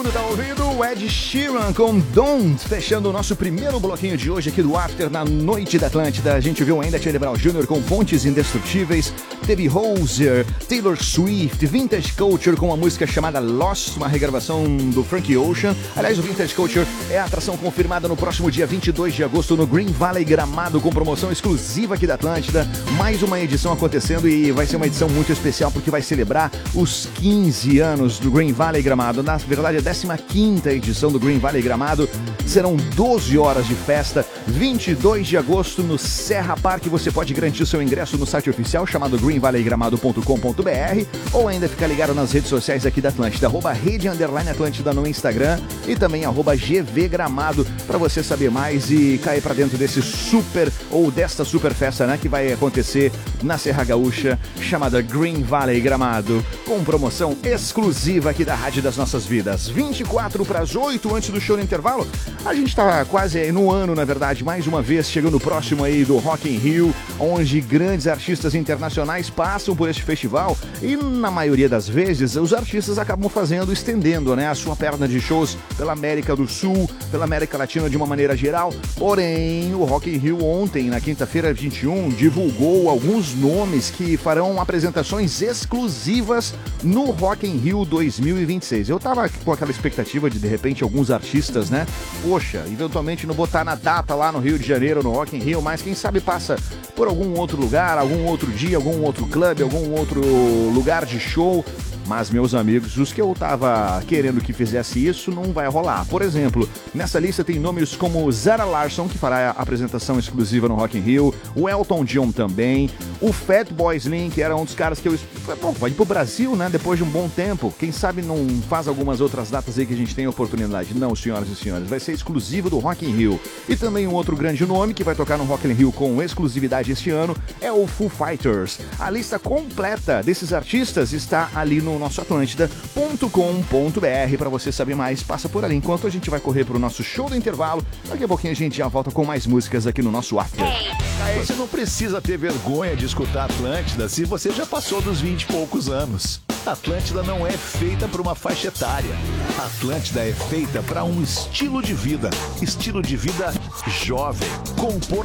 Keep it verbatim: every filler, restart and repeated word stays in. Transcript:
Tá ouvindo o Ed Sheeran com Don't, fechando o nosso primeiro bloquinho de hoje aqui do After na Noite da Atlântida. A gente viu ainda Charlie Brown júnior com Pontes Indestrutíveis, teve Hozier, Taylor Swift, Vintage Culture com uma música chamada Lost, uma regravação do Frank Ocean. Aliás, o Vintage Culture é a atração confirmada no próximo dia vinte e dois de agosto no Green Valley Gramado, com promoção exclusiva aqui da Atlântida. Mais uma edição acontecendo e vai ser uma edição muito especial porque vai celebrar os quinze anos do Green Valley Gramado. Na verdade, a décima quinta edição do Green Valley Gramado. Serão doze horas de festa, vinte e dois de agosto no Serra Park. Você pode garantir seu ingresso no site oficial chamado green valley gramado ponto com ponto b r ou ainda ficar ligado nas redes sociais aqui da Atlântida, arroba rede underline Atlântida no Instagram e também arroba gvgramado, para você saber mais e cair para dentro desse super ou desta super festa, né, que vai acontecer na Serra Gaúcha, chamada Green Valley Gramado, com promoção exclusiva aqui da Rádio das Nossas Vidas. vinte e quatro para as oito, antes do show no intervalo. A gente tá quase aí no ano, na verdade, mais uma vez, chegando próximo aí do Rock in Rio, onde grandes artistas internacionais passam por este festival e, na maioria das vezes, os artistas acabam fazendo, estendendo, né, a sua perna de shows pela América do Sul, pela América Latina de uma maneira geral. Porém, o Rock in Rio ontem, na quinta-feira vinte e um, divulgou alguns nomes que farão apresentações exclusivas no Rock in Rio dois mil e vinte e seis. Eu tava com aquela expectativa de, de repente, alguns artistas, né? Poxa, eventualmente não botar na data lá no Rio de Janeiro, no Rock in Rio, mas quem sabe passa por algum outro lugar, algum outro dia, algum outro clube, algum outro lugar de show. Mas, meus amigos, os que eu tava querendo que fizesse isso não vai rolar. Por exemplo, nessa lista tem nomes como Zara Larsson, que fará a apresentação exclusiva no Rock in Rio, o Elton John também, o Fatboy Slim, que era um dos caras que eu... Bom, vai ir pro Brasil, né, depois de um bom tempo. Quem sabe não faz algumas outras datas aí que a gente tem oportunidade. Não, senhoras e senhores, vai ser exclusivo do Rock in Rio. E também um outro grande nome que vai tocar no Rock in Rio com exclusividade este ano é o Foo Fighters. A lista completa desses artistas está ali no nosso atlântida ponto com ponto b r. Para você saber mais, passa por ali. Enquanto a gente vai correr pro nosso show do intervalo, daqui a pouquinho a gente já volta com mais músicas aqui no nosso After. Você não precisa ter vergonha de escutar Atlântida se você já passou dos vinte e poucos anos. Atlântida não é feita para uma faixa etária. Atlântida é feita para um estilo de vida. Estilo de vida jovem, comportamental.